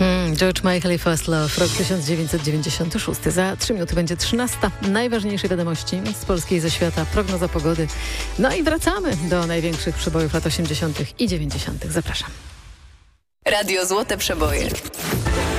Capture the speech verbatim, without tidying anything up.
Mm, George Michael i First Love, rok tysiąc dziewięćset dziewięćdziesiąty szósty. Za trzy minuty będzie trzynasta. Najważniejsze wiadomości z Polski i ze świata, prognoza pogody. No i wracamy do największych przebojów lat osiemdziesiątych i dziewięćdziesiątych. Zapraszam. Radio Złote Przeboje.